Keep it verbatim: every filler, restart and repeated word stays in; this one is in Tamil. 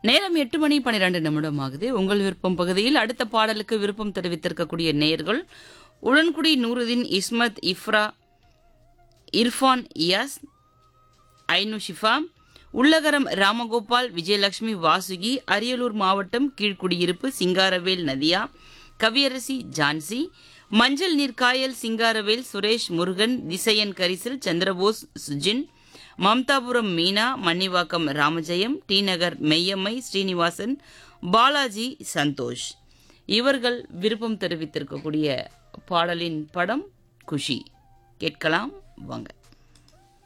நேரம் எட்டு மணி பன்னிரண்டு நிமிடம் ஆகுது. உங்கள் விருப்பம் பகுதியில் அடுத்த பாடலுக்கு விருப்பம் தெரிவித்திருக்கக்கூடிய நேயர்கள் உடன்குடி நூருதீன், இஸ்மத், இஃப்ரா, இர்ஃபான், இயாஸ், ஐனு ஷிஃபா, உள்ளகரம் ராமகோபால், விஜயலட்சுமி, வாசுகி, அரியலூர் மாவட்டம் கீழ்குடியிருப்பு சிங்காரவேல் நதியா, கவியரசி ஜான்சி, மஞ்சள் நீர்காயல் சிங்காரவேல், சுரேஷ் முருகன், திசையன் கரிசல், சந்திரபோஸ் சுஜின், மம்தாபுரம் மீனா, மன்னிவாக்கம் ராமஜெயம், டி நகர் மெய்யம்மை, ஸ்ரீனிவாசன், பாலாஜி, சந்தோஷ். இவர்கள் விருப்பம் தெரிவித்திருக்கக்கூடிய பாடலின் படம் குஷி. கேட்கலாம் வாங்க.